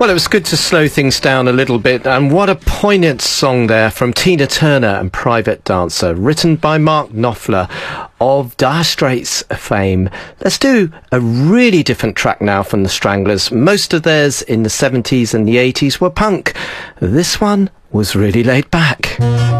Well, it was good to slow things down a little bit, and what a poignant song there from Tina Turner and Private Dancer, written by Mark Knopfler of Dire Straits fame. Let's do a really different track now from the Stranglers. Most of theirs in the 70s and the 80s were punk. This one was really laid back.